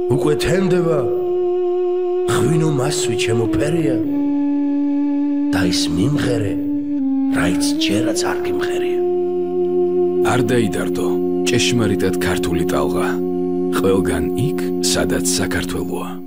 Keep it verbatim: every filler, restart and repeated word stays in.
უკვე თენდება ღვინო მასვი ჩემო ფერია და ის მიმღერე რაიც ჯერაც არ გიმღერია არ დაიდარდო ჭეშმარიტად ქართული ტალღა ყველგან იქ სადაც საქართველოა